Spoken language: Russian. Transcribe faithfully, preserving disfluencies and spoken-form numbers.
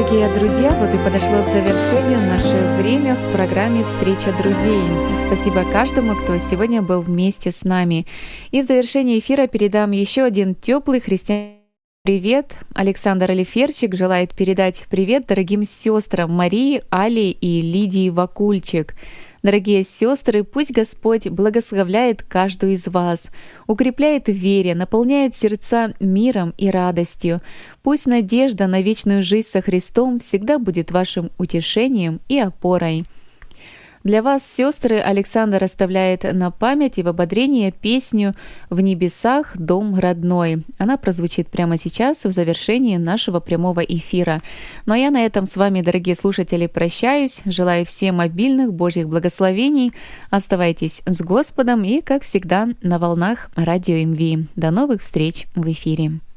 Дорогие друзья, вот и подошло к завершению наше время в программе «Встреча друзей». Спасибо каждому, кто сегодня был вместе с нами. И в завершении эфира передам еще один теплый христианский привет. Александр Алиферчик желает передать привет дорогим сестрам Марии, Али и Лидии Вакульчик. Дорогие сестры, пусть Господь благословляет каждую из вас, укрепляет в вере, наполняет сердца миром и радостью. Пусть надежда на вечную жизнь со Христом всегда будет вашим утешением и опорой. Для вас, сестры, Александр оставляет на память и в ободрение песню «В небесах дом родной». Она прозвучит прямо сейчас в завершении нашего прямого эфира. Ну а я на этом с вами, дорогие слушатели, прощаюсь. Желаю всем обильных Божьих благословений. Оставайтесь с Господом и, как всегда, на волнах радио МВ. До новых встреч в эфире.